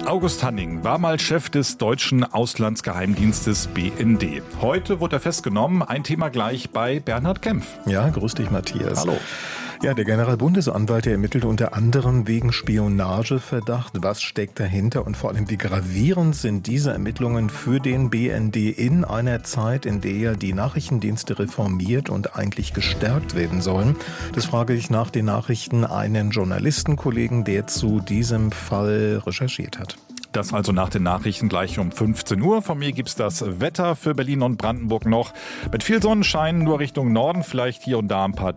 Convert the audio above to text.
August Hanning war mal Chef des deutschen Auslandsgeheimdienstes BND. Heute wurde er festgenommen. Ein Thema gleich bei Bernhard Kempf. Ja, grüß dich, Matthias. Hallo. Ja, der Generalbundesanwalt, der ermittelt unter anderem wegen Spionageverdacht. Was steckt dahinter und vor allem wie gravierend sind diese Ermittlungen für den BND in einer Zeit, in der ja die Nachrichtendienste reformiert und eigentlich gestärkt werden sollen? Das frage ich nach den Nachrichten einen Journalistenkollegen, der zu diesem Fall recherchiert hat. Das also nach den Nachrichten gleich um 15 Uhr. Von mir gibt's das Wetter für Berlin und Brandenburg noch. Mit viel Sonnenschein, nur Richtung Norden, vielleicht hier und da ein paar